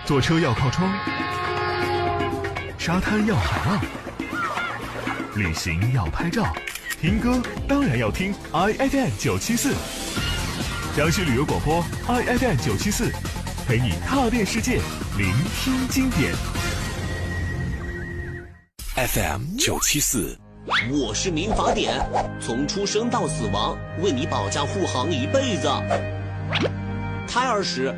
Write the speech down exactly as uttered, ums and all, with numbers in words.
坐车要靠窗，沙滩要海浪，旅行要拍照，听歌当然要听 I F M 九七四，江西旅游广播 I F M 九七四，陪你踏遍世界，聆听经典。 F M 九七四， 我是民法典，从出生到死亡，为你保驾护航一辈子。胎儿时